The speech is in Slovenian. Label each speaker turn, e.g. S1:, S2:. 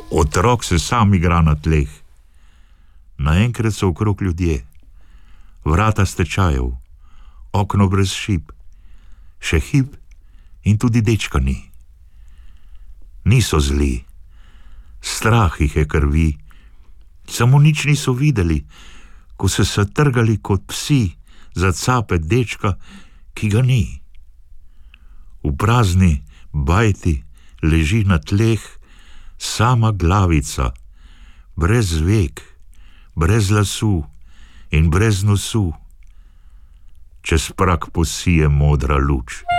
S1: Otrok se sam igra na tleh. Naenkrat so okrog ljudje, vrata stečajev, okno brez šip, še hip in tudi dečka ni. Niso zli, strah jih je krvi, samo nič niso videli, ko so se trgali kot psi za cape dečka, ki ga ni. V prazni bajti leži na tleh sama glavica, brez vek, brez lasu in brez nosu. Čez prag posije modra luč.